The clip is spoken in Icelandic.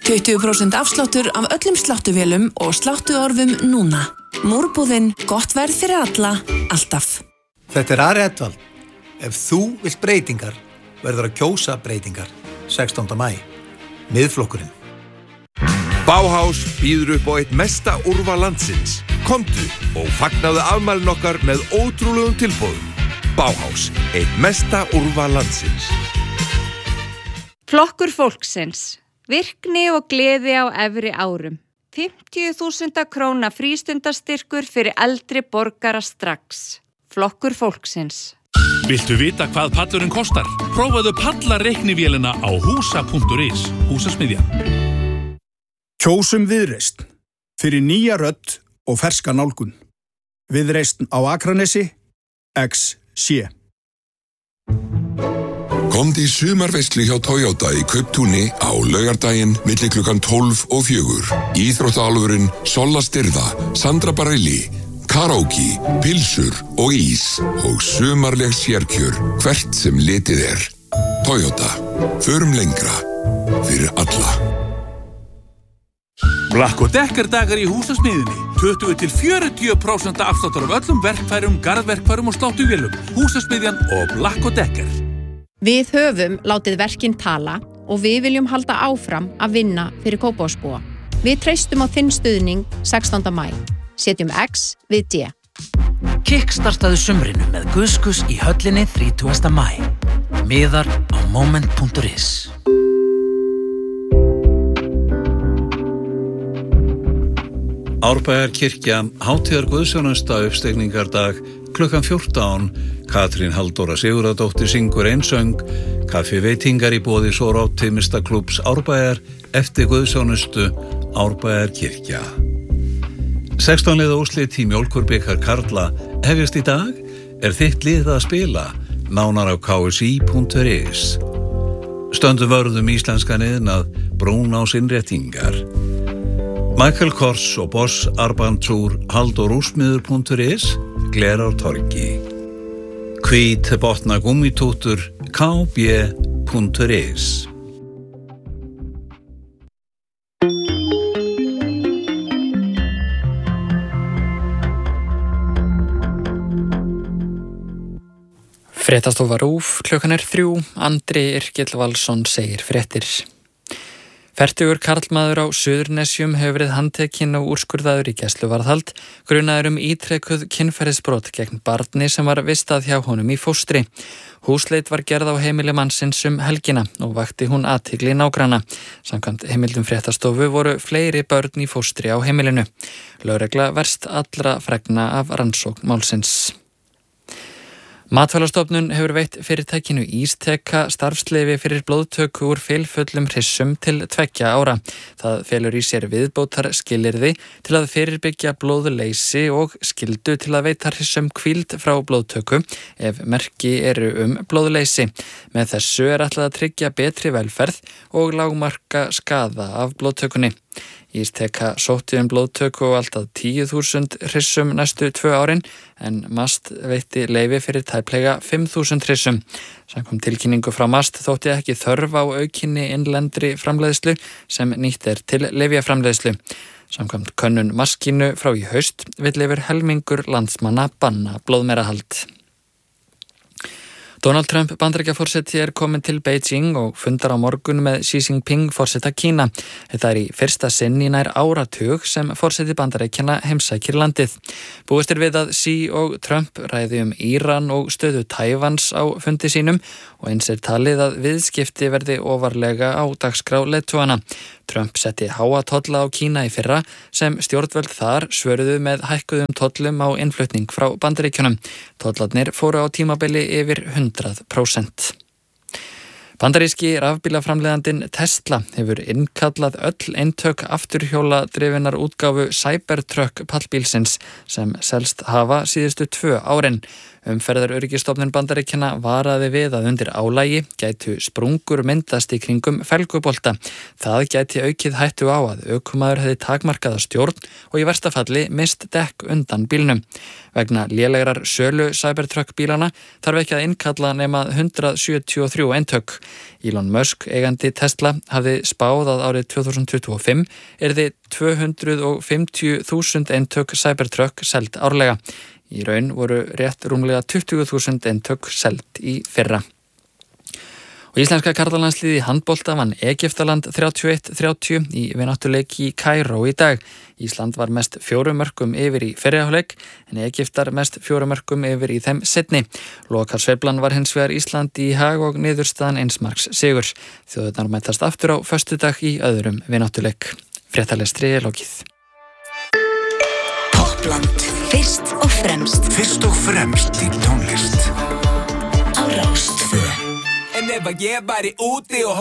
20% afsláttur af öllum sláttuvélum og sláttuorfum núna. Múrbúðin, gott verð fyrir alla, alltaf. Þetta Ari Edvald. Ef þú vilt breytingar, verður að kjósa breytingar. 16. maí. Miðflokkurinn. Bauhaus býður upp á eitt mesta úrval landsins. Komdu og fagnaðu afmælin okkar með ótrúlegum tilboðum. Bauhaus, eitt mesta úrval landsins. Flokkur fólksins. Virkni og gleði á efri árum. 50.000 króna frístundastyrkur fyrir eldri borgara strax. Flokkur fólksins. Viltu vita hvað pallurinn kostar? Prófaðu pallarreiknivélina á húsa.is. Húsasmiðjan. Kjósum Viðreisn. Fyrir nýja rödd og ferska nálgun. Viðreisn á Akranesi. XC. Komdu í sumarveislu hjá Toyota í Kauptúni á laugardaginn milli klukkan 12 og 4. Íþróttaálfurinn Solla Styrða, Sandra Bareilly, karaoke, pilsur og ís og sumarleg sérkjör hvert sem litið er. Toyota. Förum lengra. Fyrir alla. Black & Decker dagar í húsasmiðjunni. 20-40% afsláttur af öllum verkfærum, garðverkfærum og sláttuvélum. Húsasmiðjan og Black & Decker. Við höfum látið verkin tala og við viljum halda áfram að vinna fyrir Kópavogsbúa. Við treystum á þinn stuðning 16. maí. Setjum X við D. Kickstartaðu sumrinu með Guskus í höllinni 30. maí. Miðar á moment.is. Árbæjarkirkja, hátíðar guðsjónusta uppstegningardag, klukkan 14, Katrín Halldóra Sigurðardóttir syngur einsöng, kaffiveitingar í boði Optimistaklúbbs Árbæjar eftir guðsjónustu Árbæjarkirkja. 16 liða úrslit í Mjólkurbikar karla hefjast í dag, þitt lið að spila, nánar á ksi.is. Stöndum vörðum íslenskan iðnað, Brúnás innréttingar. Michael Kors og Boss Arbandsúr haldorúsmiður.is, Glerártorgi. Hvít botna gúmmítútur, kb.is. Fréttastofa RÚV, klukkan 3, Andri Yrkill Valsson segir fréttir. Fertugur karlmaður á Suðurnesjum hefur verið handtekinn og úrskurðaður í gæsluvarðhald, grunaður ítrekuð kynferðisbrot gegn barni sem var vistað hjá honum í fóstri. Húsleit var gerð á heimili mannsins helgina og vakti hún athygli nágranna. Samkvæmt heimildum fréttastofu voru fleiri börn í fóstri á heimilinu. Lögregla verst allra fregna af rannsókn málsins. Matvælastofnun hefur veitt fyrirtækinu Ísteka starfsleyfi fyrir blóðtöku úr fylfullum hryssum til 2 ára. Það felur í sér viðbótar skilyrði til að fyrirbyggja blóðleysi og skyldu til að veita hryssum hvíld frá blóðtöku ef merki eru blóðleysi. Með þessu ætlað að tryggja betri velferð og lágmarka skaða af blóðtökunni. Ísteka sótti blóðtöku og allt að 10.000 hryssum næstu 2 árin en MAST veitti leyfi fyrir tæplega 5.000 hryssum. Samkvæmt tilkynningu frá MAST þótti ekki þörf á aukinni innlendri framleiðslu sem nýtt til lyfjaframleiðslu. Samkvæmt könnun Maskínu frá í haust vill yfir helmingur landsmanna banna blóðmerahald. Donald Trump Bandaríkjaforseti komin til Beijing og fundar á morgun með Xi Jinping forseta Kína. Þetta í fyrsta sinn í nær áratug sem forseti Bandaríkjanna heimsækir landið. Búist við að Xi og Trump ræði Íran og stöðu Taívans á fundi sínum og eins talið að viðskipti verði ofarlega á dagskrá leiðtogana. Trump setti háa tolla á Kína í fyrra sem stjórnvöld þar svöruðu með hækkuðum tollum á innflutning frá Bandaríkjunum. Tollarnir fóru á tímabili yfir 100%. Bandaríski rafbílaframleiðandinn Tesla hefur innkallað öll eintök afturhjóladrifinnar útgáfu Cybertruck pallbílsins sem selst hafa síðustu 2 árin. Umferðaröryggistofnun Bandaríkjanna varaði við að undir álagi gætu sprungur myndast í kringum felgubolta. Það gæti aukið hættu á að ökumaður hefði takmarkaða stjórn og í versta falli mist dekk undan bílnum. Vegna lélegrar sölu Cybertruck bílana þarf ekki að innkalla nema 173 eintök. Elon Musk, eigandi Tesla, hafði spáð að árið 2025 yrði 250.000 eintök Cybertruck seld árlega. Í raun voru rétt rúmlega 20.000 eintök seld í fyrra. Og íslenska karlalandsliðið í handbolta vann Egyptaland 31-30 í vináttuleik í Kaíró í dag. Ísland var mest 4 mörkum yfir í fyrri hálfleik en Egyptar mest 4 mörkum yfir í þeim seinni. Lokasveiflan var hins vegar Ísland í hag og niðurstaðan 1 marks sigur. Þjóðirnar mætast aftur á föstudag í öðrum vináttuleik. Fréttalestri er lokið. Toppland, fyrst og fremst. Fyrst og fremst í tónlist. Á Rás 2. En ef ég væri úti og